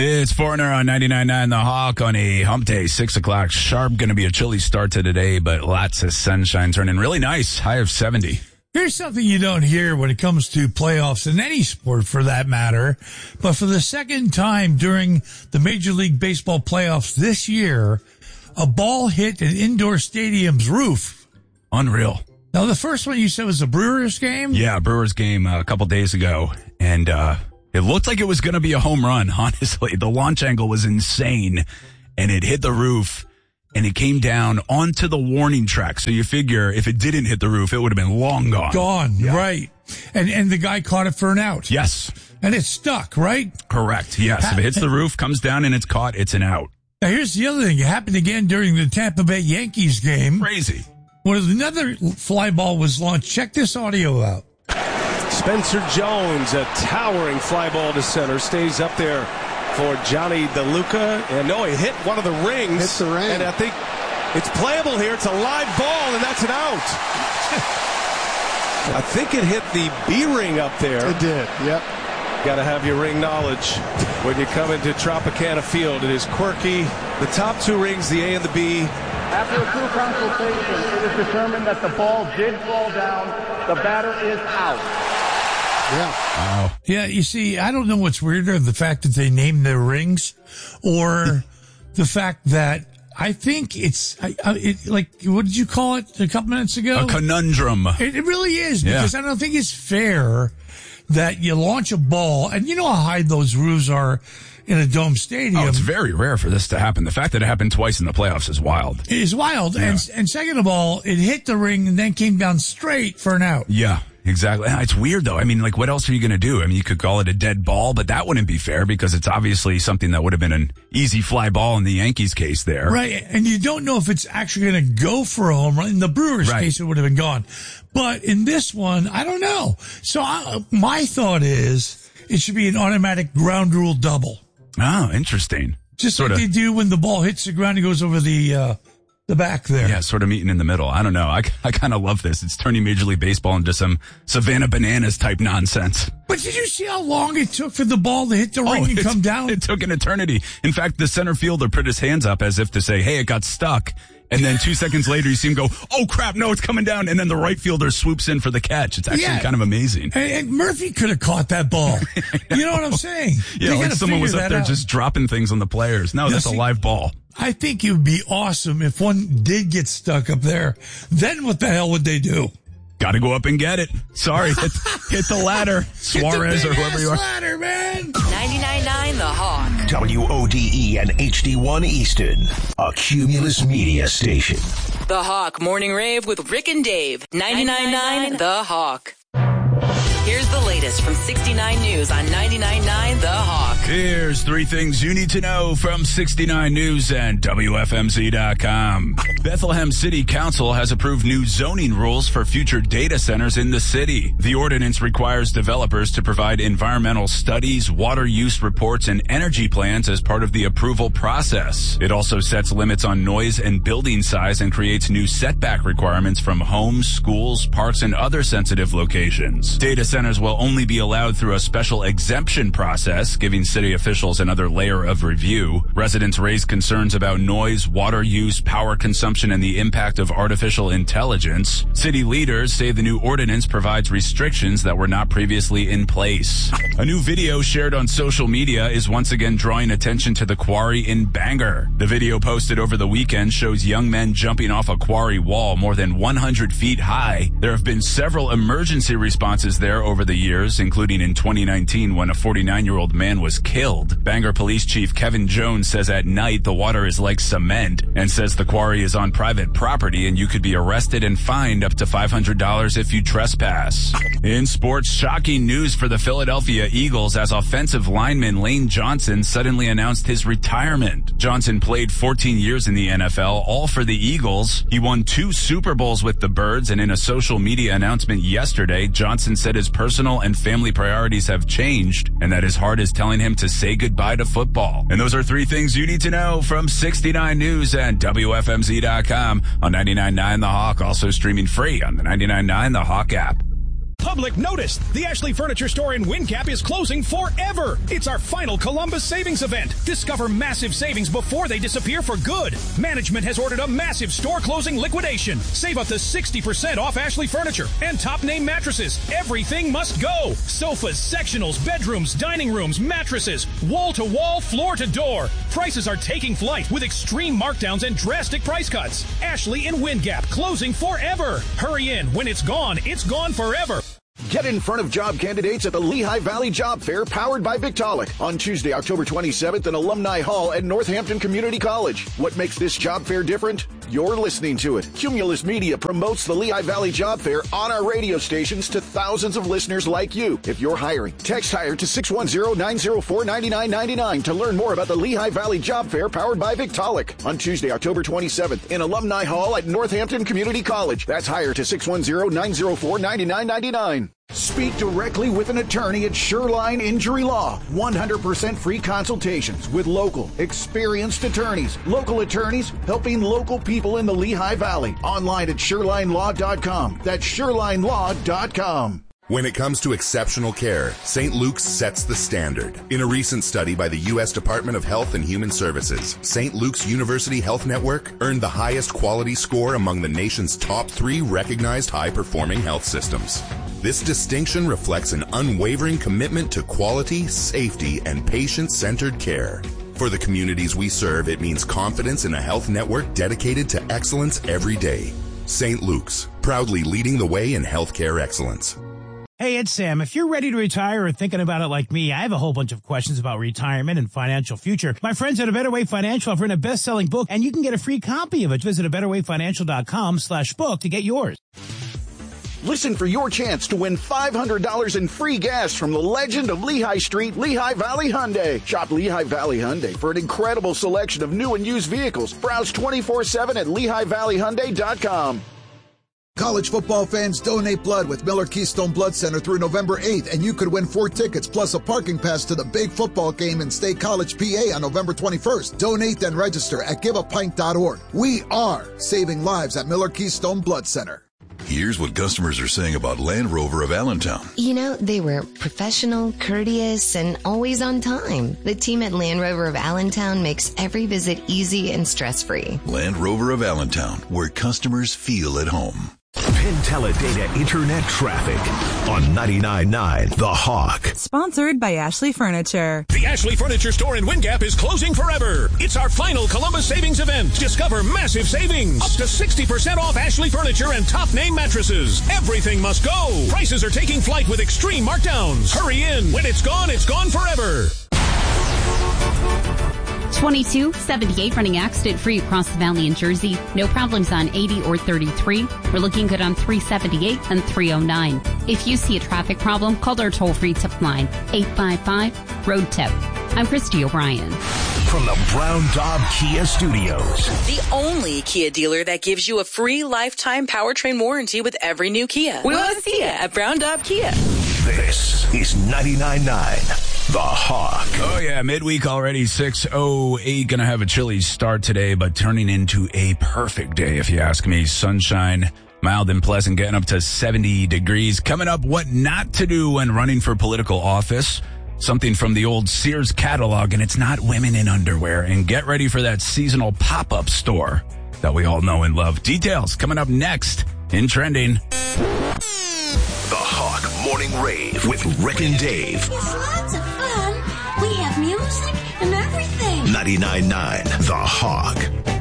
It's Foreigner on 99.9 The Hawk on a hump day, 6 o'clock sharp. Going to be a chilly start to today, but lots of sunshine, turning really nice. High of 70. Here's something you don't hear when it comes to playoffs in any sport for that matter. But for the second time during the Major League Baseball playoffs this year, a ball hit an indoor stadium's roof. Unreal. Now, the first one you said was a Brewers game? Yeah, Brewers game a couple days ago. And it looked like it was going to be a home run, honestly. The launch angle was insane. And it hit the roof. And it came down onto the warning track. So you figure if it didn't hit the roof, it would have been long gone. Gone, yeah. Right. And the guy caught it for an out. Yes. And it's stuck, right? Correct, yes. If it hits the roof, comes down, and it's caught, it's an out. Now, here's the other thing. It happened again during the Tampa Bay Yankees game. Crazy. When another fly ball was launched. Check this audio out. Spencer Jones, a towering fly ball to center, stays up there for Johnny DeLuca. And no, he hit one of the rings. Hits the ring. And I think it's playable here. It's a live ball, and that's an out. I think it hit the B ring up there. It did, yep. Got to have your ring knowledge when you come into Tropicana Field. It is quirky. The top two rings, the A and the B. After a true consultation, it is determined that the ball did fall down. The batter is out. Yeah. Wow. Yeah, you see, I don't know what's weirder, the fact that they named their rings or the fact that I think it's like, what did you call it a couple minutes ago? A conundrum. It really is, because I don't think it's fair that you launch a ball, and you know how high those roofs are in a dome stadium. Oh, it's very rare for this to happen. The fact that it happened twice in the playoffs is wild. It is wild. Yeah. And second of all, it hit the ring and then came down straight for an out. Yeah, exactly. It's weird, though. I mean, like, what else are you going to do? I mean, you could call it a dead ball, but that wouldn't be fair because it's obviously something that would have been an easy fly ball in the Yankees case there. Right, and you don't know if it's actually going to go for a home run. In the Brewers case, it would have been gone. But in this one, I don't know. So my thought is it should be an automatic ground rule double. Oh, interesting. Just like they do when the ball hits the ground and goes over the back there. Yeah, sort of meeting in the middle. I don't know. I kind of love this. It's turning Major League Baseball into some Savannah Bananas type nonsense. But did you see how long it took for the ball to hit the ring and come down? It took an eternity. In fact, the center fielder put his hands up as if to say, hey, it got stuck. And then 2 seconds later, you see him go, oh, crap, no, it's coming down. And then the right fielder swoops in for the catch. It's actually kind of amazing. And Murphy could have caught that ball. You know what I'm saying? Yeah, like someone was up there just dropping things on the players. No, that's a live ball. I think it would be awesome if one did get stuck up there. Then what the hell would they do? Got to go up and get it. Sorry, hit the ladder, Suarez or whoever you are. Ladder, man. 99.9 The Hawk. WODE and HD1 Easton, a Cumulus Media station. The Hawk Morning Rave with Rick and Dave. 99.9 The Hawk. Here's the latest from 69 News on 99.9 The Hawk. Here's 3 things you need to know from 69 News and WFMZ.com. Bethlehem City Council has approved new zoning rules for future data centers in the city. The ordinance requires developers to provide environmental studies, water use reports, and energy plans as part of the approval process. It also sets limits on noise and building size and creates new setback requirements from homes, schools, parks, and other sensitive locations. Data centers will only be allowed through a special exemption process, giving city officials another layer of review. Residents raised concerns about noise, water use, power consumption, and the impact of artificial intelligence. City leaders say the new ordinance provides restrictions that were not previously in place. A new video shared on social media is once again drawing attention to the quarry in Bangor. The video posted over the weekend shows young men jumping off a quarry wall more than 100 feet high. There have been several emergency responses there over the years, including in 2019 when a 49-year-old man was killed. Bangor Police Chief Kevin Jones says at night the water is like cement and says the quarry is on private property and you could be arrested and fined up to $500 if you trespass. In sports, shocking news for the Philadelphia Eagles as offensive lineman Lane Johnson suddenly announced his retirement. Johnson played 14 years in the NFL, all for the Eagles. He won 2 Super Bowls with the Birds, and in a social media announcement yesterday, Johnson said his personal and family priorities have changed and that his heart is telling him to say goodbye to football. And those are 3 things you need to know from 69 News and WFMZ.com on 99.9 The Hawk, also streaming free on the 99.9 The Hawk app. Public notice. The Ashley Furniture Store in WinCap is closing forever. It's our final Columbus savings event. Discover massive savings before they disappear for good. Management has ordered a massive store closing liquidation. Save up to 60% off Ashley Furniture and top name mattresses. Everything must go. Sofas, sectionals, bedrooms, dining rooms, mattresses, wall to wall, floor to door. Prices are taking flight with extreme markdowns and drastic price cuts. Ashley in WinGap closing forever. Hurry in. When it's gone forever. Get in front of job candidates at the Lehigh Valley Job Fair powered by Victaulic on Tuesday, October 27th in Alumni Hall at Northampton Community College. What makes this job fair different? You're listening to it. Cumulus Media promotes the Lehigh Valley Job Fair on our radio stations to thousands of listeners like you. If you're hiring, text HIRE to 610-904-9999 to learn more about the Lehigh Valley Job Fair powered by Victaulic on Tuesday, October 27th in Alumni Hall at Northampton Community College. That's HIRE to 610-904-9999. Speak directly with an attorney at Shoreline Injury Law. 100% free consultations with local, experienced attorneys. Local attorneys helping local people in the Lehigh Valley. Online at ShorelineLaw.com. That's ShorelineLaw.com. When it comes to exceptional care, St. Luke's sets the standard. In a recent study by the U.S. Department of Health and Human Services, St. Luke's University Health Network earned the highest quality score among the nation's top 3 recognized high-performing health systems. This distinction reflects an unwavering commitment to quality, safety, and patient-centered care. For the communities we serve, it means confidence in a health network dedicated to excellence every day. St. Luke's, proudly leading the way in healthcare excellence. Hey, it's Sam. If you're ready to retire or thinking about it like me, I have a whole bunch of questions about retirement and financial future. My friends at A Better Way Financial have written a best-selling book, and you can get a free copy of it. Visit abetterwayfinancial.com/book to get yours. Listen for your chance to win $500 in free gas from the legend of Lehigh Street, Lehigh Valley Hyundai. Shop Lehigh Valley Hyundai for an incredible selection of new and used vehicles. Browse 24/7 at LehighValleyHyundai.com. College football fans, donate blood with Miller Keystone Blood Center through November 8th, and you could win 4 tickets plus a parking pass to the big football game in State College, PA on November 21st. Donate and register at giveapint.org. We are saving lives at Miller Keystone Blood Center. Here's what customers are saying about Land Rover of Allentown. You know, they were professional, courteous, and always on time. The team at Land Rover of Allentown makes every visit easy and stress-free. Land Rover of Allentown, where customers feel at home. Penteledata Internet Traffic on 99.9 The Hawk. Sponsored by Ashley Furniture. The Ashley Furniture Store in WinGap is closing forever. It's our final Columbus savings event. Discover massive savings. Up to 60% off Ashley Furniture and top name mattresses. Everything must go. Prices are taking flight with extreme markdowns. Hurry in. When it's gone forever. 2278 running accident-free across the valley in Jersey. No problems on 80 or 33. We're looking good on 378 and 309. If you see a traffic problem, call our toll-free tip line, 855-ROAD-TIP. I'm Christy O'Brien. From the Brown Daub Kia Studios. The only Kia dealer that gives you a free lifetime powertrain warranty with every new Kia. We want to see you at Brown Daub Kia. This is 99.9 The Hawk. Oh, yeah, midweek already, 6:08. Gonna have a chilly start today, but turning into a perfect day, if you ask me. Sunshine, mild and pleasant, getting up to 70 degrees. Coming up, what not to do when running for political office. Something from the old Sears catalog, and it's not women in underwear. And get ready for that seasonal pop-up store that we all know and love. Details coming up next in Trending. The Hawk Morning Rave with Rick and Dave. It's lots of fun. We have music and everything. 99.9 The Hawk.